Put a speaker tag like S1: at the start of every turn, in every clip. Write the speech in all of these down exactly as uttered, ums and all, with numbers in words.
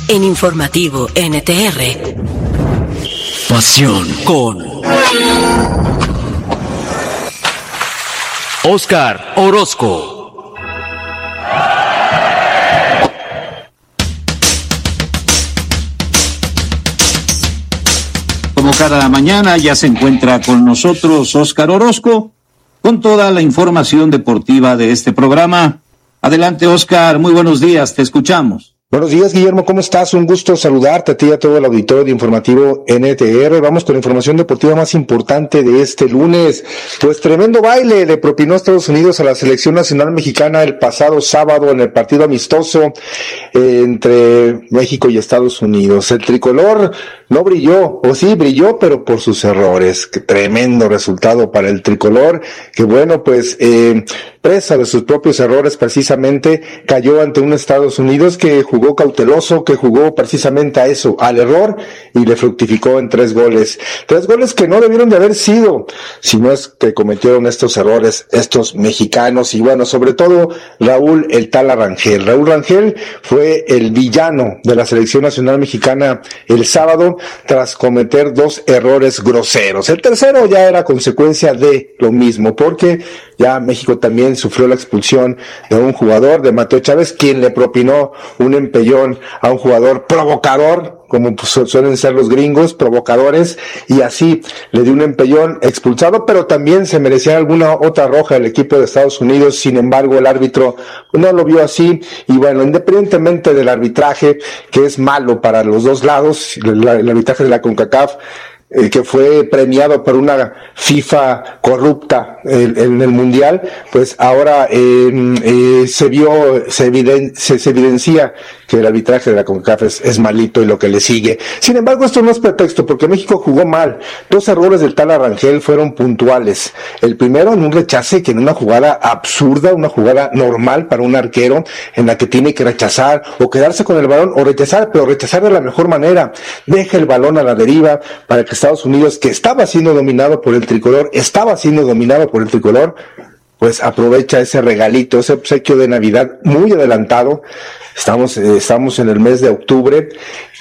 S1: En Informativo N T R.
S2: Pasión con Óscar Orozco.
S3: Como cada mañana ya se encuentra con nosotros Óscar Orozco con toda la información deportiva de este programa. Adelante, Óscar, muy buenos días, te escuchamos.
S4: Buenos días, Guillermo, ¿cómo estás? Un gusto saludarte a ti y a todo el auditorio de Informativo N T R. Vamos con la información deportiva más importante de este lunes. Pues tremendo baile le propinó Estados Unidos a la selección nacional mexicana el pasado sábado en el partido amistoso eh, entre México y Estados Unidos. El tricolor no brilló, o sí brilló, pero por sus errores. Qué tremendo resultado para el tricolor, que bueno, pues eh, presa de sus propios errores precisamente, cayó ante un Estados Unidos que jugó cauteloso, que jugó precisamente a eso, al error, y le fructificó en tres goles. Tres goles que no debieron de haber sido, si no es que cometieron estos errores estos mexicanos, y bueno, sobre todo Raúl el Tala Rangel. Raúl Rangel fue el villano de la selección nacional mexicana el sábado, tras cometer dos errores groseros. El tercero ya era consecuencia de lo mismo, porque ya México también sufrió la expulsión de un jugador, de Mateo Chávez, quien le propinó un empellón a un jugador provocador, como pues suelen ser los gringos, provocadores, y así le dio un empellón, expulsado, pero también se merecía alguna otra roja el equipo de Estados Unidos. Sin embargo, el árbitro no lo vio así, y bueno, independientemente del arbitraje, que es malo para los dos lados, el, el arbitraje de la CONCACAF, Eh, que fue premiado por una FIFA corrupta eh, en el Mundial, pues ahora eh, eh, se vio, se, eviden, se, se evidencia que el arbitraje de la CONCACAF es, es malito y lo que le sigue. Sin embargo, esto no es pretexto, porque México jugó mal. Dos errores del Tala Rangel fueron puntuales. El primero en un rechace, que en una jugada absurda, una jugada normal para un arquero, en la que tiene que rechazar o quedarse con el balón o rechazar, pero rechazar de la mejor manera. Deja el balón a la deriva para que Estados Unidos, que estaba siendo dominado por el tricolor, estaba siendo dominado por el tricolor, pues aprovecha ese regalito, ese obsequio de Navidad muy adelantado. Estamos, eh, estamos en el mes de octubre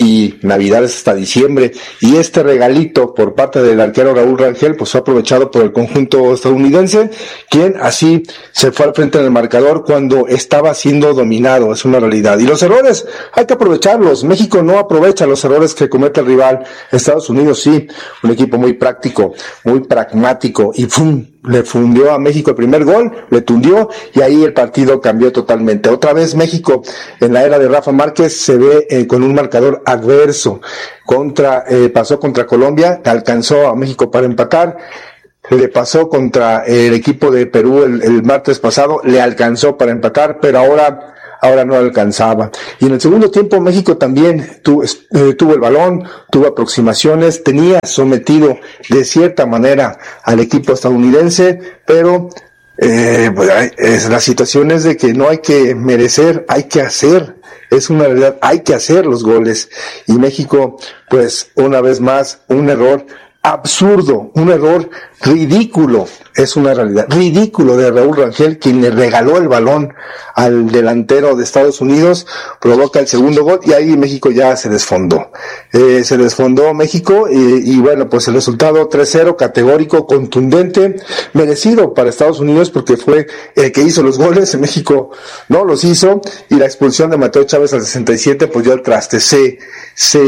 S4: y Navidad es hasta diciembre, y este regalito por parte del arquero Raúl Rangel pues fue aprovechado por el conjunto estadounidense, quien así se fue al frente del marcador cuando estaba siendo dominado. Es una realidad, y los errores hay que aprovecharlos. México no aprovecha los errores que comete el rival. Estados Unidos sí, un equipo muy práctico, muy pragmático, y ¡pum!, le fundió a México el primer gol, le tundió, y ahí el partido cambió totalmente. Otra vez México, en la era de Rafa Márquez, se ve eh, con un marcador adverso. Contra, eh, pasó contra Colombia, alcanzó a México para empatar. Le pasó contra el equipo de Perú el, el martes pasado, le alcanzó para empatar, pero ahora ahora no alcanzaba. Y en el segundo tiempo México también tuvo, eh, tuvo el balón, tuvo aproximaciones, tenía sometido de cierta manera al equipo estadounidense, pero eh, pues, es, la situación es de que no hay que merecer, hay que hacer. Es una realidad, hay que hacer los goles. Y México, pues una vez más, un error absurdo, un error ridículo, es una realidad, ridículo de Raúl Rangel, quien le regaló el balón al delantero de Estados Unidos, provoca el segundo gol, y ahí México ya se desfondó, eh, se desfondó México, y, y bueno, pues el resultado tres cero, categórico, contundente, merecido para Estados Unidos, porque fue el que hizo los goles. México no los hizo, y la expulsión de Mateo Chávez al sesenta y siete, pues dio al traste, se, se,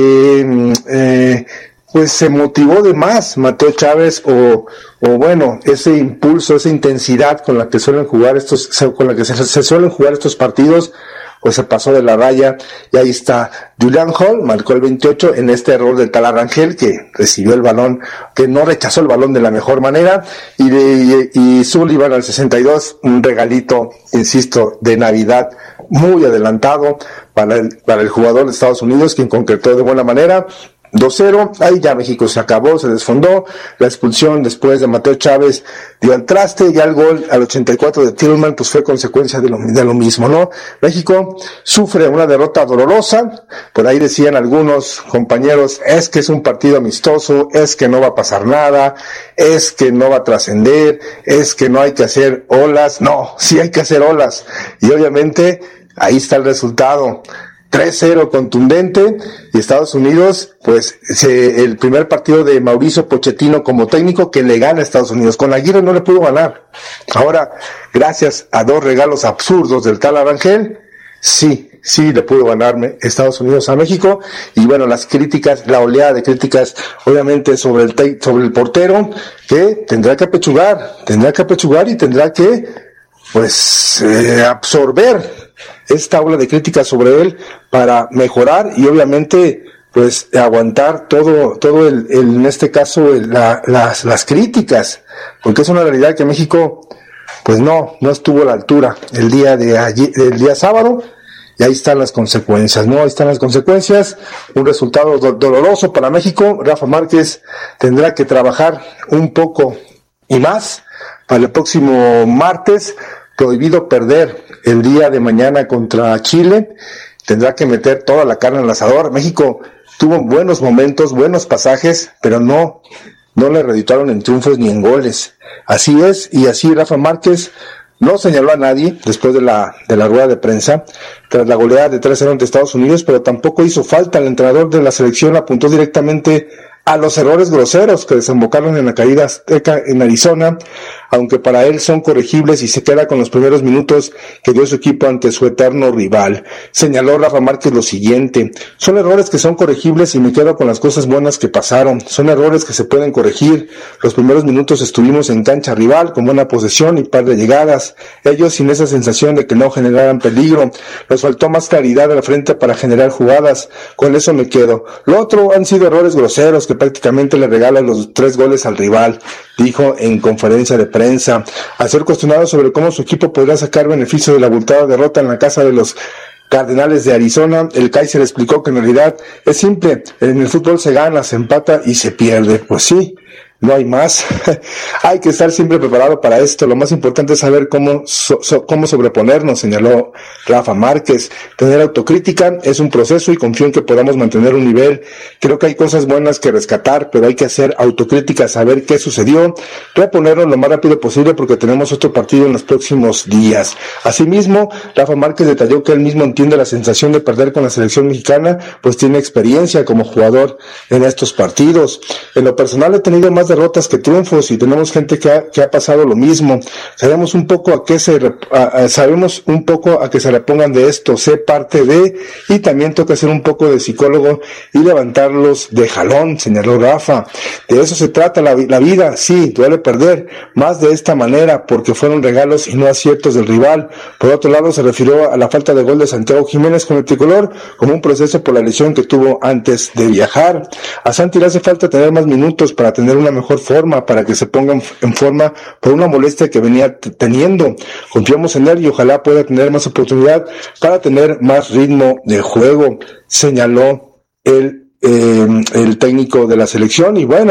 S4: eh, pues se motivó de más Mateo Chávez, o, o bueno, ese impulso, esa intensidad con la que suelen jugar estos, con la que se, se suelen jugar estos partidos, pues se pasó de la raya, y ahí está Julian Hall, marcó el veintiocho en este error de Tala Rangel, que recibió el balón, que no rechazó el balón de la mejor manera, y de, y, y Sullivan al sesenta y dos, un regalito, insisto, de Navidad muy adelantado para el, para el jugador de Estados Unidos, quien concretó de buena manera. dos cero, ahí ya México se acabó, se desfondó. La expulsión después de Mateo Chávez dio al traste, ya el gol al ochenta y cuatro de Tillman pues fue consecuencia de lo, de lo mismo, ¿no? México sufre una derrota dolorosa. Por ahí decían algunos compañeros, es que es un partido amistoso, es que no va a pasar nada, es que no va a trascender, es que no hay que hacer olas. No, sí hay que hacer olas, y obviamente ahí está el resultado. tres cero contundente, y Estados Unidos, pues se, el primer partido de Mauricio Pochettino como técnico que le gana a Estados Unidos. Con Aguirre no le pudo ganar. Ahora, gracias a dos regalos absurdos del tal Arangel, sí, sí le pudo ganarme Estados Unidos a México. Y bueno, las críticas, la oleada de críticas, obviamente sobre el te- sobre el portero, que tendrá que apechugar, tendrá que apechugar y tendrá que, pues, eh, absorber esta ola de críticas sobre él para mejorar y obviamente pues aguantar todo todo el, el en este caso el, la, las las críticas, porque es una realidad que México pues no no estuvo a la altura el día de ayer, el día sábado, y ahí están las consecuencias, no ahí están las consecuencias, un resultado do- doloroso para México. Rafa Márquez tendrá que trabajar un poco y más para el próximo martes. Prohibido perder el día de mañana contra Chile, tendrá que meter toda la carne al asador. México tuvo buenos momentos, buenos pasajes, pero no, no le redituaron en triunfos ni en goles. Así es, y así Rafa Márquez no señaló a nadie después de la, de la rueda de prensa, tras la goleada de tres cero ante Estados Unidos, pero tampoco hizo falta. El entrenador de la selección apuntó directamente a los errores groseros que desembocaron en la caída azteca en Arizona, aunque para él son corregibles, y se queda con los primeros minutos que dio su equipo ante su eterno rival. Señaló Rafa Márquez lo siguiente: son errores que son corregibles y me quedo con las cosas buenas que pasaron, son errores que se pueden corregir. Los primeros minutos estuvimos en cancha rival con buena posesión y par de llegadas, ellos sin esa sensación de que no generaran peligro, nos faltó más claridad al frente para generar jugadas, con eso me quedo. Lo otro han sido errores groseros que prácticamente le regalan los tres goles al rival, dijo en conferencia de prensa. Al ser cuestionado sobre cómo su equipo podrá sacar beneficio de la abultada derrota en la casa de los Cardenales de Arizona, el Kaiser explicó que en realidad es simple, en el fútbol se gana, se empata y se pierde. Pues sí, no hay más. Hay que estar siempre preparado para esto. Lo más importante es saber cómo so, so, cómo sobreponernos, señaló Rafa Márquez. Tener autocrítica es un proceso y confío en que podamos mantener un nivel. Creo que hay cosas buenas que rescatar, pero hay que hacer autocrítica, saber qué sucedió, reponernos lo más rápido posible porque tenemos otro partido en los próximos días. Asimismo, Rafa Márquez detalló que él mismo entiende la sensación de perder con la selección mexicana, pues tiene experiencia como jugador en estos partidos. En lo personal he tenido más derrotas que triunfos y tenemos gente que ha, que ha pasado lo mismo. Sabemos un poco a qué se a, a, sabemos un poco a que se repongan de esto, sé parte de, y también toca ser un poco de psicólogo y levantarlos de jalón, señaló Rafa. De eso se trata la, la vida, sí, duele perder, más de esta manera porque fueron regalos y no aciertos del rival. Por otro lado, se refirió a la falta de gol de Santiago Jiménez con el tricolor como un proceso por la lesión que tuvo antes de viajar. A Santi le hace falta tener más minutos para tener una mejor forma, para que se ponga en forma por una molestia que venía t- teniendo. Confiamos en él y ojalá pueda tener más oportunidad para tener más ritmo de juego, señaló el, eh, el técnico de la selección. Y bueno,